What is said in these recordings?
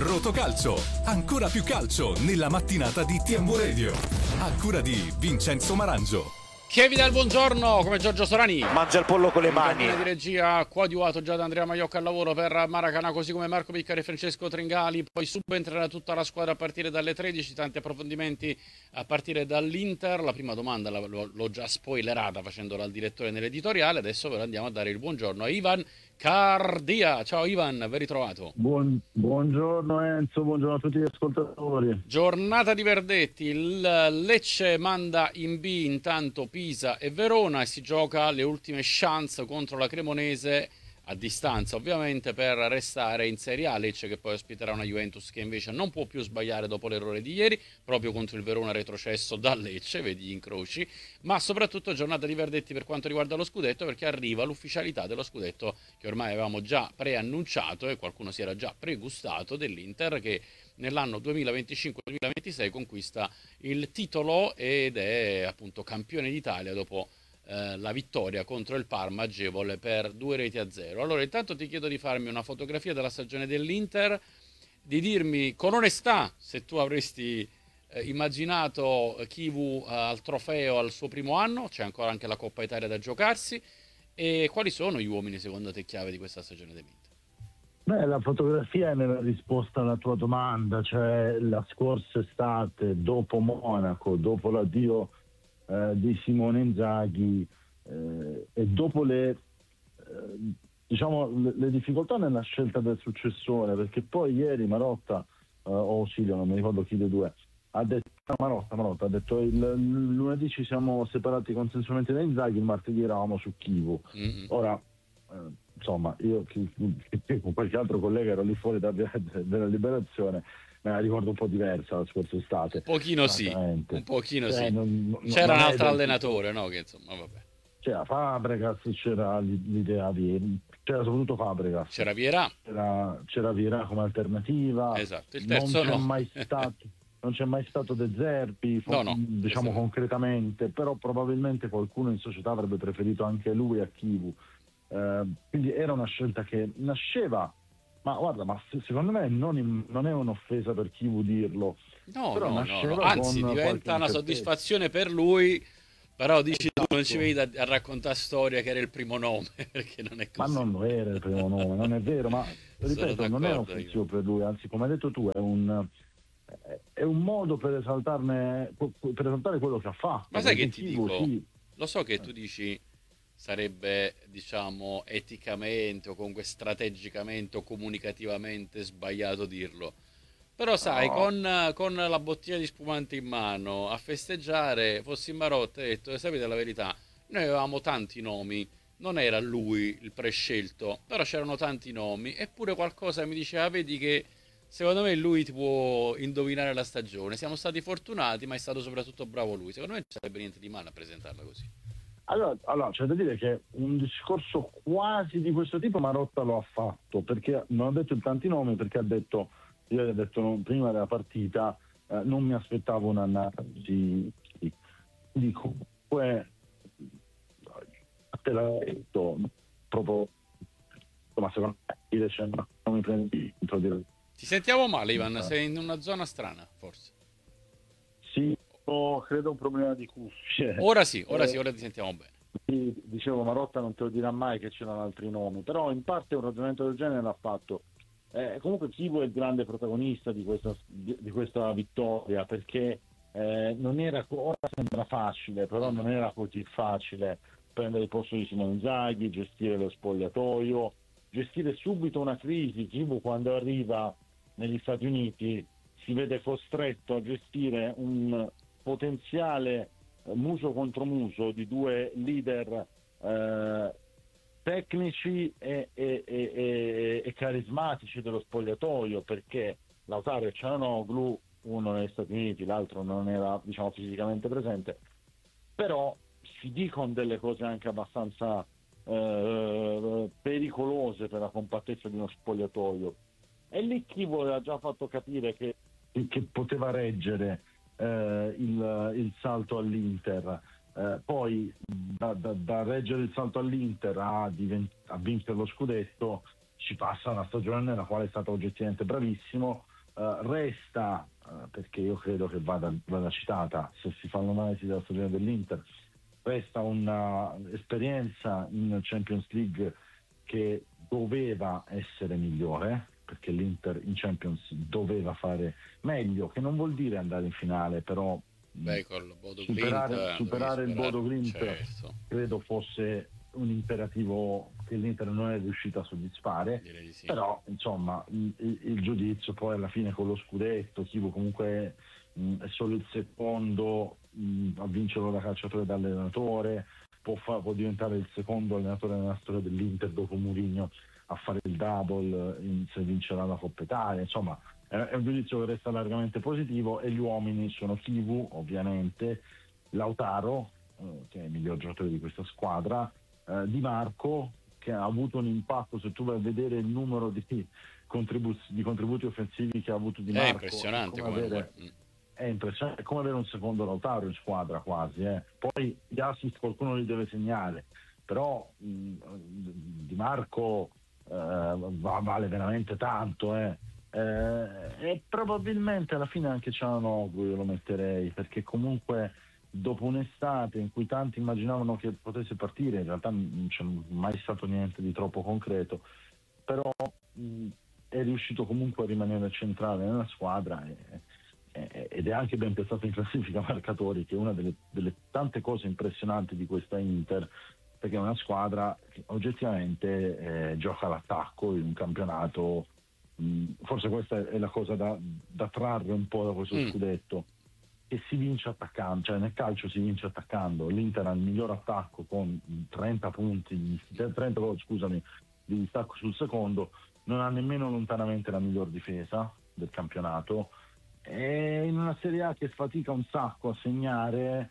Rotocalcio, ancora più calcio nella mattinata di TMW Radio. A cura di Vincenzo Marangio. Che vi dà il buongiorno come Giorgio Sorani. Mangia il pollo con le mani. Di regia coadiuvato già da Andrea Maiocca al lavoro per Maracana, così come Marco Piccari e Francesco Tringali. Poi subentrerà tutta la squadra a partire dalle 13. Tanti approfondimenti a partire dall'Inter. La prima domanda l'ho già spoilerata facendola al direttore nell'editoriale. Adesso ve lo andiamo a dare il buongiorno a Ivan Cardia. Ciao Ivan, ben ritrovato. Buongiorno Enzo, buongiorno a tutti gli ascoltatori. Giornata di verdetti, il Lecce manda in B intanto Pisa e Verona e si gioca le ultime chance contro la Cremonese a distanza ovviamente per restare in Serie A. Lecce che poi ospiterà una Juventus che invece non può più sbagliare dopo l'errore di ieri, proprio contro il Verona retrocesso da Lecce, vedi gli incroci, ma soprattutto giornata di verdetti per quanto riguarda lo scudetto, perché arriva l'ufficialità dello scudetto che ormai avevamo già preannunciato e qualcuno si era già pregustato, dell'Inter che nell'anno 2025-2026 conquista il titolo ed è appunto campione d'Italia dopo la vittoria contro il Parma agevole per 2-0. Allora intanto ti chiedo di farmi una fotografia della stagione dell'Inter, di dirmi con onestà se tu avresti immaginato Chivu al trofeo al suo primo anno, c'è ancora anche la Coppa Italia da giocarsi, e quali sono gli uomini secondo te chiave di questa stagione dell'Inter? Beh, la fotografia è nella risposta alla tua domanda, cioè la scorsa estate, dopo Monaco, dopo l'addio di Simone Inzaghi e dopo le difficoltà nella scelta del successore, perché poi ieri Marotta o Silvio, non mi ricordo chi dei due, ha detto Marotta ha detto il lunedì ci siamo separati consensualmente da Inzaghi, il martedì eravamo su Chivu. Ora insomma io con qualche altro collega ero lì fuori della Liberazione, me la ricordo un po' diversa la scorsa estate. Un pochino sì. C'era un altro allenatore, no? Che insomma, vabbè. C'era Fabregas, c'era l'idea c'era soprattutto Fabregas. C'era Vieira. C'era Vieira come alternativa. Esatto, il terzo non c'è mai stato De Zerbi, diciamo concretamente, però probabilmente qualcuno in società avrebbe preferito anche lui a Chivu. Quindi era una scelta che nasceva, ma guarda, secondo me non è un'offesa per Chivu dirlo. No, anzi diventa una soddisfazione per lui, però dici tu non ci vedi a raccontare storia che era il primo nome, perché non è così. Ma non era il primo nome, non è vero, ma ripeto, non è offensivo per lui, anzi come hai detto tu è un modo per esaltare quello che ha fatto. Ma sai che ti dico? Sì. Lo so che tu dici sarebbe, diciamo, eticamente o comunque strategicamente o comunicativamente sbagliato dirlo, però sai, con la bottiglia di spumante in mano a festeggiare, fossi in Marotta e detto, sapete la verità, noi avevamo tanti nomi, non era lui il prescelto, però c'erano tanti nomi, eppure qualcosa mi diceva, vedi che secondo me lui ti può indovinare la stagione, siamo stati fortunati, ma è stato soprattutto bravo lui. Secondo me non ci sarebbe niente di male a presentarla così. Allora c'è da dire che un discorso quasi di questo tipo Marotta lo ha fatto, perché non ha detto tanti nomi, perché io gli ho detto prima della partita non mi aspettavo un'analisi di comunque te l'ho detto proprio, ma secondo me non mi prendi dentro dire. Ti sentiamo male Ivan, sei in una zona strana forse. Sì, credo un problema di cuffie. Ora ti sentiamo bene. Sì, dicevo, Marotta non te lo dirà mai che c'erano altri nomi, però in parte un ragionamento del genere l'ha fatto. Comunque Chivu è il grande protagonista di questa vittoria, perché non era, ora sembra facile, però non era così facile prendere il posto di Simone Inzaghi, gestire lo spogliatoio, gestire subito una crisi. Chivu quando arriva negli Stati Uniti si vede costretto a gestire un potenziale muso contro muso di due leader tecnici e carismatici dello spogliatoio, perché Lautaro e Çalhanoğlu, uno negli Stati Uniti, l'altro non era, diciamo, fisicamente presente, però si dicono delle cose anche abbastanza pericolose per la compattezza di uno spogliatoio, e lì chi voleva già fatto capire che poteva reggere il salto all'Inter. Poi da reggere il salto all'Inter a vincere lo scudetto ci passa una stagione nella quale è stato oggettivamente bravissimo, resta, perché io credo che vada citata, se si fa un'analisi della stagione dell'Inter, resta un'esperienza in Champions League che doveva essere migliore, perché l'Inter in Champions doveva fare meglio, che non vuol dire andare in finale, però Col Bodo Glimt superare il Bodo Glimt certo, credo fosse un imperativo che l'Inter non è riuscita a soddisfare. direi di sì. Però insomma il giudizio poi alla fine con lo scudetto, Chivo comunque è solo il secondo a vincerlo da calciatore e da allenatore, può diventare il secondo allenatore nella storia dell'Inter dopo Mourinho a fare il double se vincerà la Coppa Italia. Insomma è un giudizio che resta largamente positivo, e gli uomini sono Chivu ovviamente, Lautaro che è il miglior giocatore di questa squadra, Di Marco, che ha avuto un impatto, se tu vai a vedere il numero di contributi offensivi che ha avuto Di Marco, È impressionante è impressionante, è come avere un secondo Lautaro in squadra quasi. Poi gli assist qualcuno li deve segnare, però Di Marco vale veramente tanto, e probabilmente alla fine anche Cialanoglu io lo metterei, perché comunque dopo un'estate in cui tanti immaginavano che potesse partire, in realtà non c'è mai stato niente di troppo concreto, però è riuscito comunque a rimanere centrale nella squadra, ed è anche ben piazzato in classifica marcatori, che è una delle tante cose impressionanti di questa Inter, perché è una squadra che oggettivamente gioca all'attacco in un campionato. Forse questa è la cosa da trarre un po' da questo scudetto, che si vince attaccando, cioè nel calcio si vince attaccando. L'Inter ha il miglior attacco con 30 punti, 30 gol, scusami, di distacco sul secondo, non ha nemmeno lontanamente la miglior difesa del campionato, e in una Serie A che fatica un sacco a segnare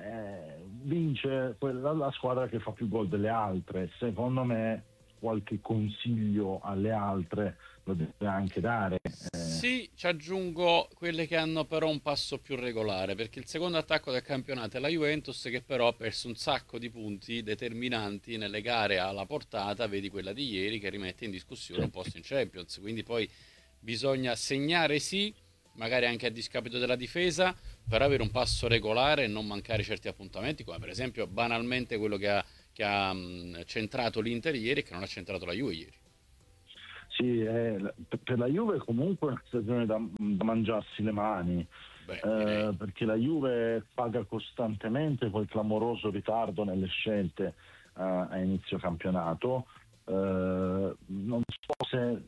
vince la squadra che fa più gol delle altre. Secondo me qualche consiglio alle altre lo deve anche dare. Sì, ci aggiungo quelle che hanno però un passo più regolare, perché il secondo attacco del campionato è la Juventus, che però ha perso un sacco di punti determinanti nelle gare alla portata, vedi quella di ieri, che rimette in discussione un posto in Champions. Quindi poi bisogna segnare, sì, magari anche a discapito della difesa, per avere un passo regolare e non mancare certi appuntamenti, come per esempio banalmente quello che ha centrato l'Inter ieri e che non ha centrato la Juve ieri. Sì, per la Juve comunque è una stagione da mangiarsi le mani, perché la Juve paga costantemente quel clamoroso ritardo nelle scelte a inizio campionato. Non so se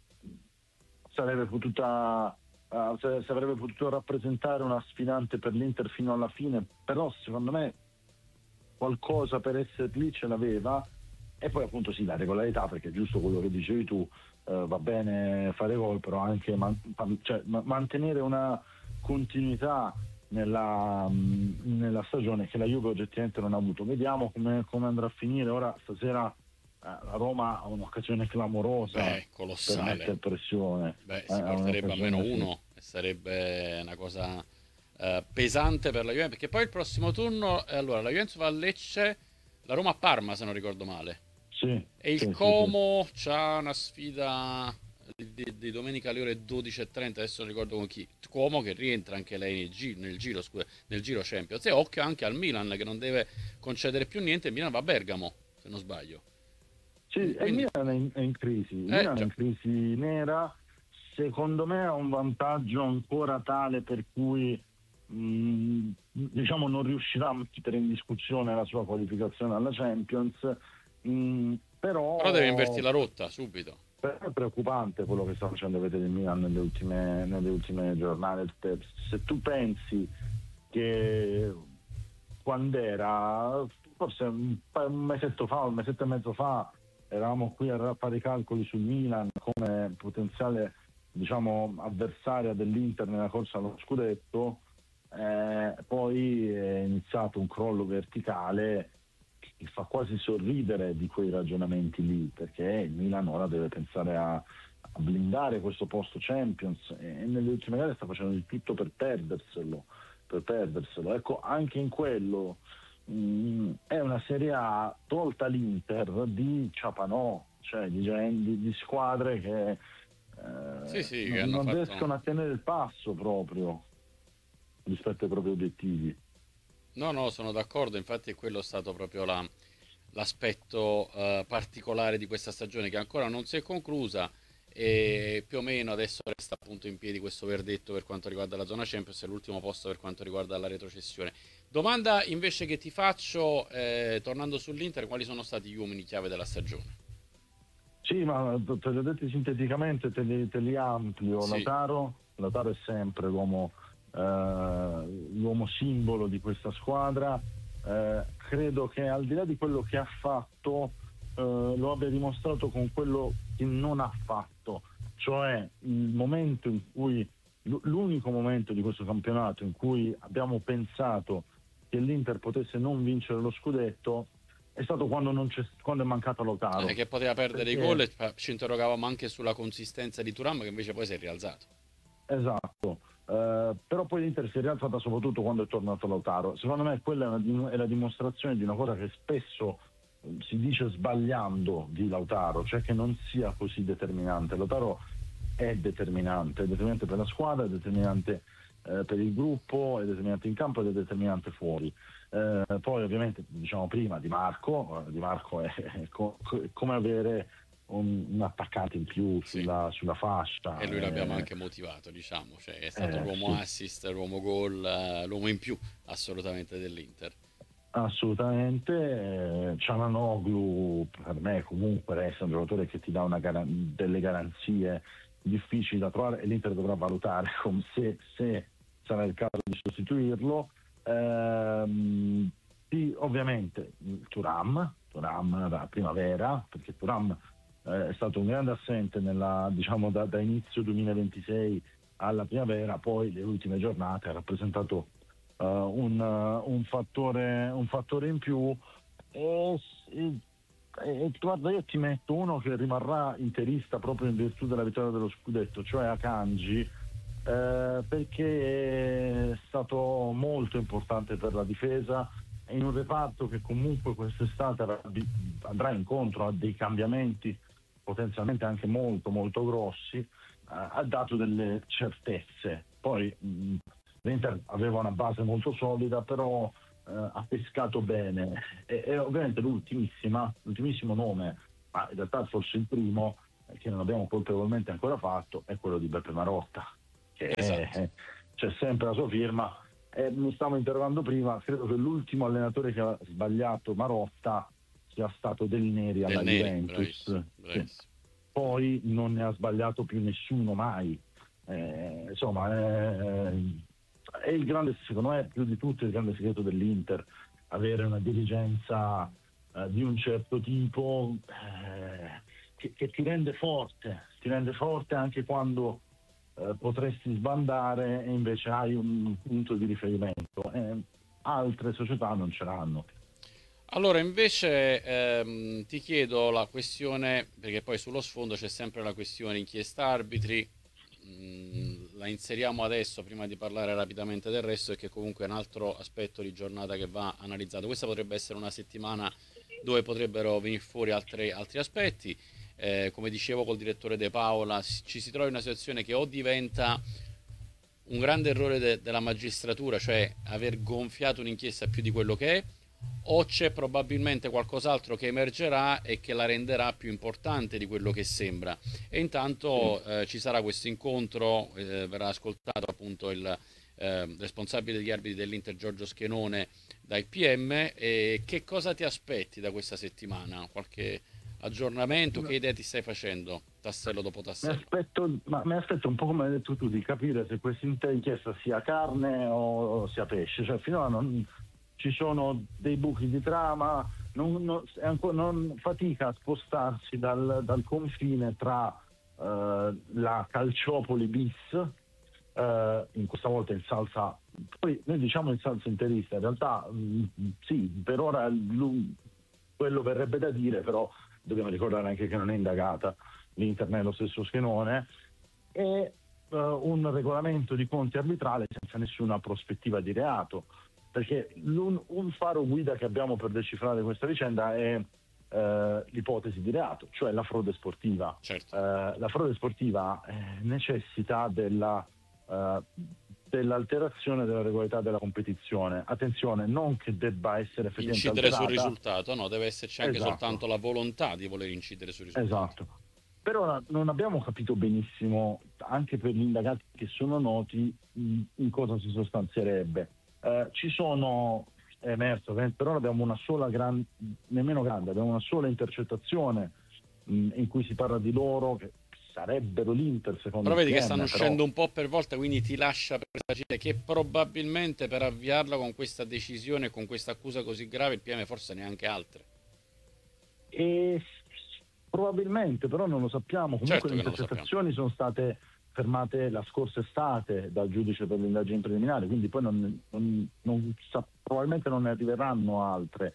sarebbe potuta se avrebbe potuto rappresentare una sfidante per l'Inter fino alla fine, però secondo me qualcosa per essere lì ce l'aveva. E poi appunto sì, la regolarità, perché è giusto quello che dicevi tu, va bene fare gol, però anche mantenere una continuità nella stagione, che la Juve oggettivamente non ha avuto. Vediamo come andrà a finire. Ora stasera la Roma ha un'occasione clamorosa, colossale, per mettere pressione. Si porterebbe a meno uno e sarebbe una cosa pesante per la Juve, perché poi il prossimo turno, allora la Juventus va a Lecce, la Roma a Parma se non ricordo male. Sì, e il Como c'ha una sfida di domenica alle ore 12:30, adesso non ricordo con chi. Como che rientra anche lei nel giro Champions, e occhio anche al Milan, che non deve concedere più niente. Il Milan va a Bergamo se non sbaglio. Sì, quindi il Milan è in crisi, il Milan è in crisi nera. Secondo me ha un vantaggio ancora tale per cui diciamo non riuscirà a mettere in discussione la sua qualificazione alla Champions. Però deve invertire la rotta subito. È preoccupante quello che sta facendo vedere il Milan nelle ultime giornate. Se tu pensi che quando era forse un mesetto e mezzo fa eravamo qui a fare i calcoli sul Milan come potenziale, diciamo, avversaria dell'Inter nella corsa allo scudetto, poi è iniziato un crollo verticale che fa quasi sorridere di quei ragionamenti lì, perché il Milan ora deve pensare a blindare questo posto Champions, e nelle ultime gare sta facendo di tutto per perderselo. Ecco, anche in quello è una Serie A, tolta l'Inter, di ciapanò, cioè di squadre che sì, che non riescono a tenere il passo proprio rispetto ai propri obiettivi. No, sono d'accordo, infatti è quello stato proprio l'aspetto particolare di questa stagione che ancora non si è conclusa e più o meno adesso resta appunto in piedi questo verdetto per quanto riguarda la zona Champions e l'ultimo posto per quanto riguarda la retrocessione. Domanda invece che ti faccio, tornando sull'Inter, quali sono stati gli uomini chiave della stagione? Sì, ma te li ho detti sinteticamente, te li amplio. Sì, Lautaro è sempre l'uomo simbolo di questa squadra. Credo che al di là di quello che ha fatto, lo abbia dimostrato con quello che non ha fatto, cioè il momento in cui l'unico momento di questo campionato in cui abbiamo pensato che l'Inter potesse non vincere lo scudetto è stato quando è mancato Lautaro. che poteva perdere i Perché gol e ci interrogavamo anche sulla consistenza di Thuram che invece poi si è rialzato. Esatto, però poi l'Inter si è rialzata soprattutto quando è tornato Lautaro. Secondo me quella è la dimostrazione di una cosa che spesso si dice sbagliando di Lautaro, cioè che non sia così determinante. Lautaro è determinante per la squadra, è determinante per il gruppo, è determinante in campo ed è determinante fuori. Poi ovviamente, diciamo prima, Di Marco è come avere un attaccante in più Sì. sulla fascia. E lui l'abbiamo anche motivato, diciamo, cioè è stato l'uomo Sì, assist, l'uomo gol, l'uomo in più assolutamente dell'Inter. assolutamente. Cialanoglu per me comunque resta un giocatore che ti dà delle garanzie difficili da trovare e l'Inter dovrà valutare se sarà il caso di sostituirlo. Sì, ovviamente Thuram da primavera, perché Thuram è stato un grande assente diciamo da inizio 2026 alla primavera, poi le ultime giornate ha rappresentato un fattore in più e guarda, io ti metto uno che rimarrà interista proprio in virtù della vittoria dello scudetto, cioè Akanji, perché è stato molto importante per la difesa in un reparto che comunque quest'estate andrà incontro a dei cambiamenti potenzialmente anche molto molto grossi. Ha dato delle certezze. Poi l'Inter aveva una base molto solida, però ha pescato bene e ovviamente l'ultimissimo nome, ma in realtà forse il primo che non abbiamo colpevolmente ancora fatto, è quello di Beppe Marotta, che Esatto. c'è sempre la sua firma. Mi stavo interrogando prima, credo che l'ultimo allenatore che ha sbagliato Marotta sia stato Del Neri alla Del Neri, Juventus. bravissimo, Sì. bravissimo. Poi non ne ha sbagliato più nessuno mai. Insomma, è il grande, secondo me, più di tutto il grande segreto dell'Inter, avere una dirigenza di un certo tipo che ti rende forte anche quando potresti sbandare e invece hai un punto di riferimento. Altre società non ce l'hanno. Allora, invece ti chiedo la questione, perché poi sullo sfondo c'è sempre la questione inchiesta arbitri, la inseriamo adesso prima di parlare rapidamente del resto, perché comunque è un altro aspetto di giornata che va analizzato. Questa potrebbe essere una settimana dove potrebbero venire fuori altri aspetti. Come dicevo col direttore De Paola, ci si trova in una situazione che o diventa un grande errore della magistratura, cioè aver gonfiato un'inchiesta più di quello che è, o c'è probabilmente qualcos'altro che emergerà e che la renderà più importante di quello che sembra. E intanto ci sarà questo incontro, verrà ascoltato appunto il responsabile degli arbitri dell'Inter Giorgio Schenone dai PM. E che cosa ti aspetti da questa settimana? Qualche aggiornamento? Che idee ti stai facendo, tassello dopo tassello? Mi aspetto un po' come hai detto tu, di capire se questa inchiesta sia carne o sia pesce. Cioè, finora non ci sono dei buchi di trama, non fatica a spostarsi dal confine tra la Calciopoli bis, in questa volta in salsa, poi noi diciamo in salsa interista, in realtà sì, per ora quello verrebbe da dire, però dobbiamo ricordare anche che non è indagata l'Inter nello stesso Schenone, e un regolamento di conti arbitrale senza nessuna prospettiva di reato, perché un faro guida che abbiamo per decifrare questa vicenda è l'ipotesi di reato, cioè la frode sportiva. Certo. La frode sportiva necessita dell'alterazione della regolarità della competizione. Attenzione, non che debba essere effettivamente Incidere sul alterata. risultato, no, deve esserci anche Esatto. soltanto la volontà di voler incidere sul risultato. Esatto. Però non abbiamo capito benissimo, anche per gli indagati che sono noti, in cosa si sostanzierebbe. Ci sono emerso, per ora abbiamo una sola nemmeno grande, abbiamo una sola intercettazione in cui si parla di loro, che sarebbero l'Inter secondo me. Però vedi che stanno uscendo un po' per volta, quindi ti lascia presagire che probabilmente per avviarla con questa decisione, con questa accusa così grave, il PM forse neanche altre. E probabilmente, però non lo sappiamo. Comunque Certo le intercettazioni sono state fermate la scorsa estate dal giudice per le indagini preliminari, quindi poi probabilmente non ne arriveranno altre.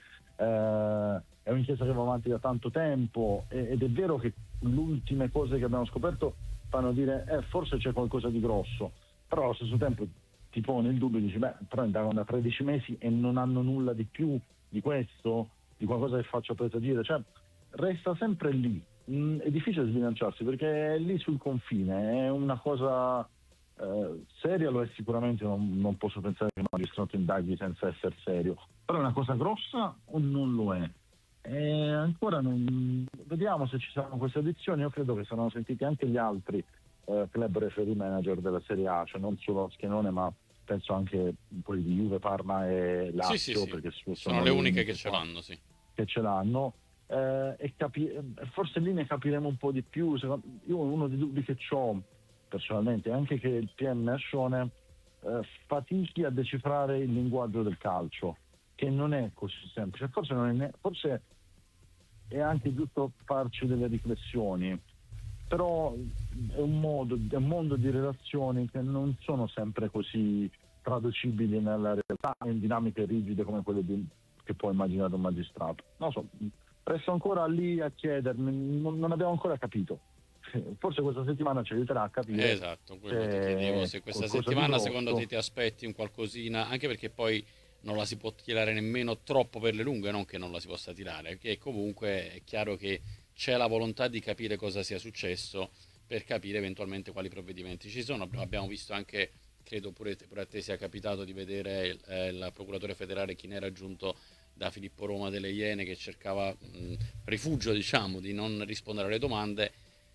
È un'inchiesta che va avanti da tanto tempo ed è vero che le ultime cose che abbiamo scoperto fanno dire forse c'è qualcosa di grosso, però allo stesso tempo ti pone il dubbio e dici però indagano da 13 mesi e non hanno nulla di più di questo, di qualcosa che faccia presagire, cioè resta sempre lì. È difficile sbilanciarsi perché è lì sul confine, è una cosa seria, lo è sicuramente, non posso pensare che un magistrato indaghi senza essere serio, però è una cosa grossa o non lo è? Ancora vediamo se ci saranno queste audizioni. Io credo che saranno sentiti anche gli altri club referee manager della Serie A, cioè non solo lo Schienone, ma penso anche quelli di Juve, Parma e Lazio, sì. perché sono le uniche che ce l'hanno, sì. Che ce l'hanno. E forse lì ne capiremo un po' di più. Io uno dei dubbi che ho personalmente è anche che il PM Ascione fatichi a decifrare il linguaggio del calcio, che non è così semplice. Forse è anche giusto farci delle riflessioni, però è un mondo di relazioni che non sono sempre così traducibili nella realtà, in dinamiche rigide come quelle che può immaginare un magistrato. Non so, resto ancora lì a chiedermi, non abbiamo ancora capito. Forse questa settimana ci aiuterà a capire. Esatto, quello ti chiedevo, se questa settimana secondo te ti aspetti un qualcosina, anche perché poi non la si può tirare nemmeno troppo per le lunghe, non che non la si possa tirare, perché comunque è chiaro che c'è la volontà di capire cosa sia successo per capire eventualmente quali provvedimenti ci sono. Abbiamo visto anche, credo pure a te sia capitato di vedere il procuratore federale Chinera giunto da Filippo Roma delle Iene, che cercava rifugio, diciamo, di non rispondere alle domande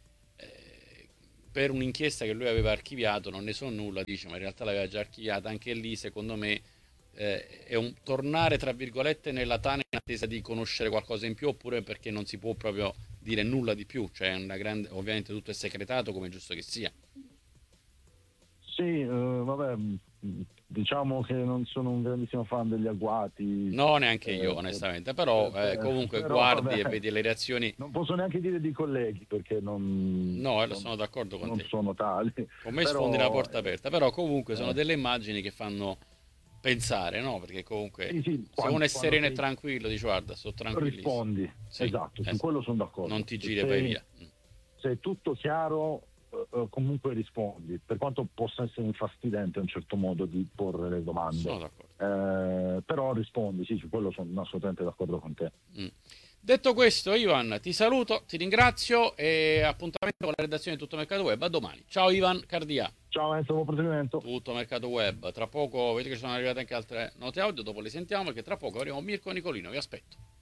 per un'inchiesta che lui aveva archiviato. Non ne so nulla, dice, ma in realtà l'aveva già archiviata. Anche lì secondo me è un tornare tra virgolette nella tana in attesa di conoscere qualcosa in più, oppure perché non si può proprio dire nulla di più, cioè ovviamente tutto è secretato, come è giusto che sia. Sì, vabbè, diciamo che non sono un grandissimo fan degli agguati. No, neanche io onestamente, però comunque però, guardi e vedi le reazioni. Non posso neanche dire di colleghi perché sono d'accordo con te. Non sono tali. Con me sfondi la porta aperta, però comunque sono delle immagini che fanno pensare, no? Perché comunque se uno è sereno e tranquillo, dici guarda, sto tranquillissimo. Rispondi, sì, esatto, su quello sono d'accordo. Non ti giri e vai via. Se è tutto chiaro, comunque rispondi, per quanto possa essere infastidente a un certo modo di porre le domande. Sono d'accordo. Però rispondi, sì, su quello sono assolutamente d'accordo con te. Detto questo, Ivan, ti saluto, ti ringrazio e appuntamento con la redazione di Tutto Mercato Web a domani. Ciao Ivan Cardia. Ciao Enzo, buon proseguimento. Tutto Mercato Web. Tra poco vedete che sono arrivate anche altre note audio, dopo le sentiamo, perché tra poco avremo Mirko Nicolino, vi aspetto.